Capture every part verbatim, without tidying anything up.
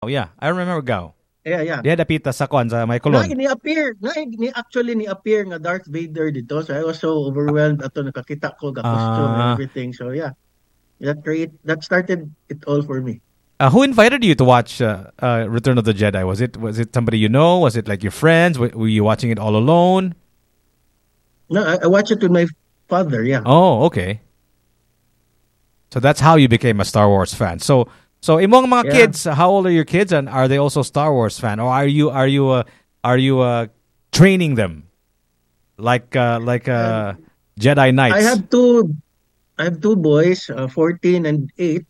Oh yeah, I remember Gao. Yeah, yeah. Di dapita sa kwan sa may Na Colon. ni appear, na ni actually ni appear nga Darth Vader dito. So I was so overwhelmed ato nakakita ko ga costume and Uh, everything. So yeah, that create that started it all for me. uh, who invited you to watch uh, uh, Return of the Jedi? Was it was it somebody you know? Was it like your friends? Were, were you watching it all alone? No, I, I watched it with my father. Yeah. Oh, okay. So that's how you became a Star Wars fan. So so imong mga Yeah. kids, how old are your kids, and are they also Star Wars fan, or are you are you uh, are you uh, training them like uh, like uh, Jedi Knights? I have two I have two boys, uh, fourteen and eight.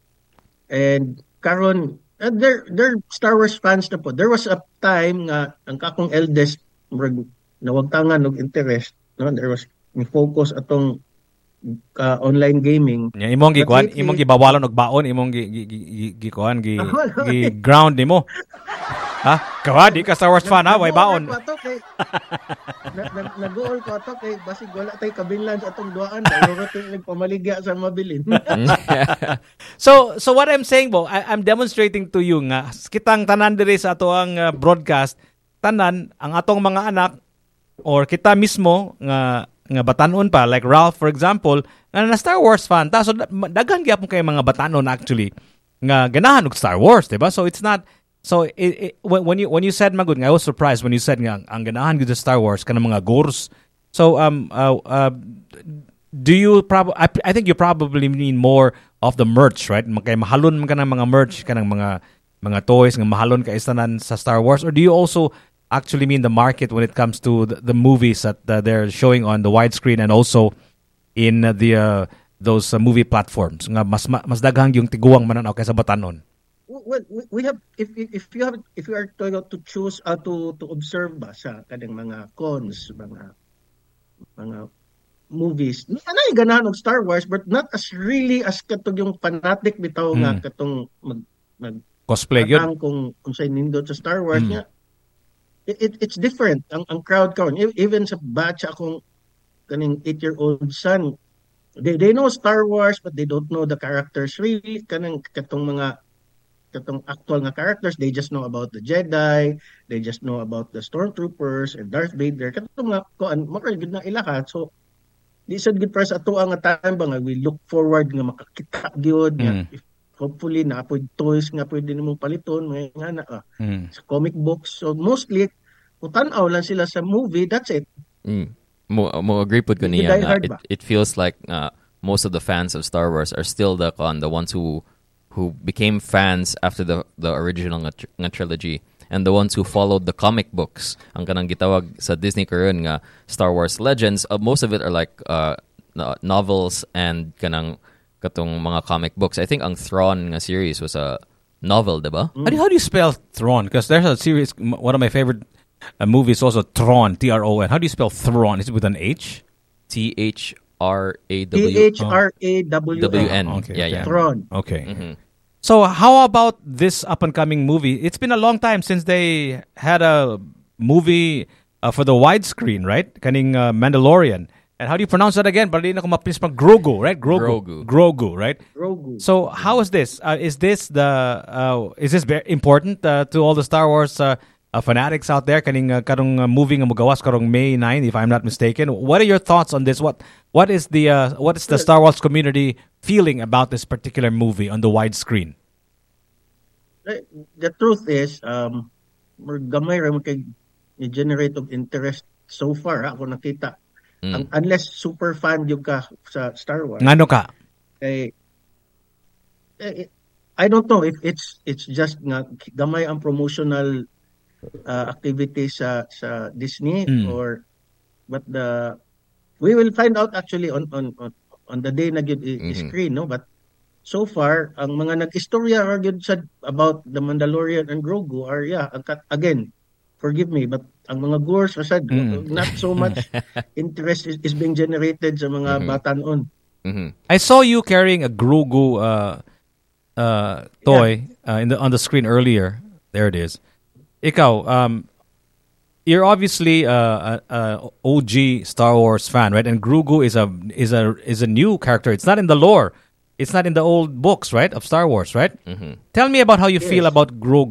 And karon uh, they're they're Star Wars fans na po. There was a time nga ang kakong eldest murag nawagtangan og interest, no? There was ni focus atong uh, online gaming. Ya, imong But gikuan, lately, imong gibawalon og baon, imong gi gi gi- gi- gikuan gi Ako, gi ground nimo. Ha? Kawa di ka Star Wars fan ha, way baon. Nag-goal ko ato kay na, na, nag-goal ko ato kay basig wala tay kabilan sa atong duaan. Dahil tay nagpamaligya sa mabilin. So so what I'm saying bo, I, I'm demonstrating to you nga kitang tanan diri sa ato ang uh, broadcast, tanan ang atong mga anak or kita mismo nga nga batanon pa, like Ralph for example, nga na Star Wars fan ta, so da- daghan gyapon kay mga batanon actually nga ganahan og Star Wars, diba? So it's not so it, it, when when you when you said magud nga, I was surprised when you said nga ang ganahan gyud sa Star Wars kana mga gurs. So um uh, uh, do you probably I, I think you probably mean more of the merch, right? Kay mahalon man kanang mga merch kanang mga mga toys nga mahalon ka istanan sa Star Wars, or do you also actually mean the market when it comes to the, the movies that uh, they're showing on the widescreen and also in uh, the uh, those uh, movie platforms nga mas ma- mas daghang yung tiguang mananaw kaysa batanon? Well, we we have if if if you have if you are to to choose uh, to to observe ba sa kanang mga cons, mga mga movies. Nanay ganahan og Star Wars but not as really as katong yung fanatic bitaw nga Mm. katong mag mag Cosplay yun. katang kung unsay nindot sa Star Wars Mm. niya. It, it it's different ang ang crowd karon. E- Even sa batch akong kaning eight-year-old son, they they know Star Wars but they don't know the characters really kanang katong mga katong actual nga characters. They just know about the Jedi, they just know about the Stormtroopers and Darth Vader. Katong nga kuan mo gid na ilaha. So di sad gid para sa ato nga time ba nga we look forward nga makakita gyud nga Mm. if hopefully na apoy toys nga pwede nimong paliton mga nga na ah, Mm. sa comic books. So mostly utan-aw lang sila sa movie, that's it. Mm. Mo, mo agree po ko Hindi niya die nga, hard it, ba? it feels like uh, most of the fans of Star Wars are still the on the ones who who became fans after the the original nga, tr- nga trilogy, and the ones who followed the comic books. Ang kanang gitawag sa Disney karon nga Star Wars Legends, uh, most of it are like uh, no- novels and kanang katong mga comic books. I think ang Thrawn nga series was a novel, diba? How do, you, how do you spell Thrawn? Because there's a series, m- one of my favorite uh, movies also, Thrawn, T R O N. How do you spell Thrawn? Is it with an H? T H R A T W H R A W W N. Okay, Yeah, okay. yeah. Thrawn. Okay. Mhm. So how about this up and coming movie? It's been a long time since they had a movie uh, for the widescreen, right? Kaning uh, Mandalorian. And how do you pronounce that again? But ko mapis pag Grogu, right? Grogu. Grogu. Grogu, right? Grogu. So how is this? Uh, is this the uh, is this very important uh, to all the Star Wars uh, uh, fanatics out there? Kaning uh, karong uh, movie nga mugawas karong May ninth, if I'm not mistaken. What are your thoughts on this? What what is the uh, what is the Star Wars community feeling about this particular movie on the widescreen? Eh, The truth is, um, more gamay ra man kay ni-generate of interest so far. Ha, ako nakita. Mm. Ang, unless super fan yung ka sa Star Wars. Ngano ka? Eh, eh, I don't know if it's it's just nga gamay ang promotional uh, activity sa sa Disney Mm. or but the we will find out actually on on on, on the day na gyud i- Mhm. screen, no, but so far ang mga nag-istorya ra gyud sa about the Mandalorian and Grogu are yeah ang kat- again forgive me but ang mga gores aside Mm. not so much interest is, is being generated sa mga Mhm. batanon. Mhm. I saw you carrying a Grogu uh, uh, toy uh, in the on the screen earlier. There it is. Ikaw, um, you're obviously uh, a, a O G Star Wars fan, right? And Grogu is a is a is a new character. It's not in the lore. It's not in the old books, right, of Star Wars, right? Mhm. Tell me about how you feel Yes. about Grogu.